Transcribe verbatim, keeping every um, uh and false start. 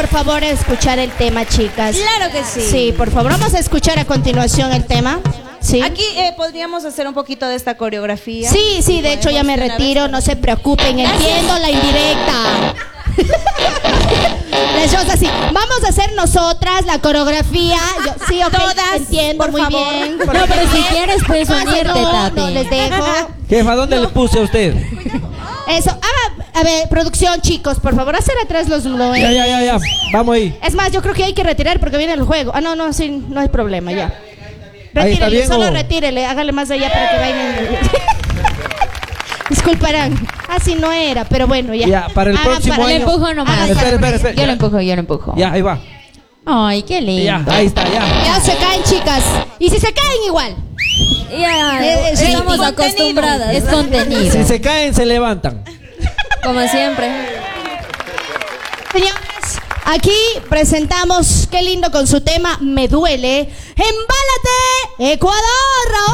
por favor escuchar el tema, chicas? Claro que sí. Sí, por favor, vamos a escuchar a continuación el tema. Sí. Aquí eh, podríamos hacer un poquito de esta coreografía. Sí, sí, de hecho ya me retiro, no se preocupen, entiendo la indirecta. Les digo así, vamos a hacer nosotras la coreografía. Yo, sí, ok, Todas, entiendo por muy favor. bien. No, pero si quieres puedes unirte, no, Tati. no, les dejo. Jefa, ¿dónde le puse a usted? Eso, ah, a ver, producción, chicos, por favor, hacer atrás los nueve. Ya, ya, ya, ya. Vamos ahí. Es más, yo creo que hay que retirar porque viene el juego. Ah, no, no, sí, no hay problema, ya. Ahí está Retírele, bien, solo ¿o? retírele, hágale más allá para que bailen. Disculparán, así no era, pero bueno, ya. Ya, para el Hagan próximo para- Le año- empujo nomás. Hagan Espera, espera, espera. Yo Ya. lo empujo, yo lo empujo. Ya, ahí va. Ay, qué lindo. Ya, ahí está, ya. Ya se caen, chicas. Y si se caen, igual. Ya, Eh, eh, sí, estamos contenido. acostumbradas. Es contenido. Si se caen, se levantan. Como siempre. Señores, aquí presentamos, qué lindo con su tema, Me Duele. ¡Embálate, Ecuador!